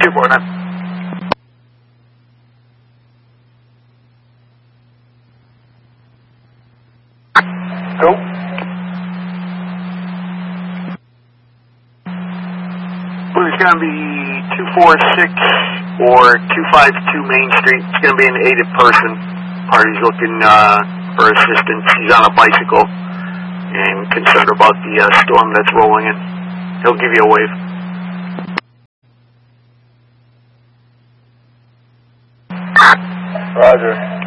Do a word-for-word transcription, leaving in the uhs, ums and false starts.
two four nine. Go. It's going to be two four six or two five two Main Street. It's going to be an aided person. Party's looking uh, for assistance. He's on a bicycle and concerned about the uh, storm that's rolling in. He'll give you a wave. Roger.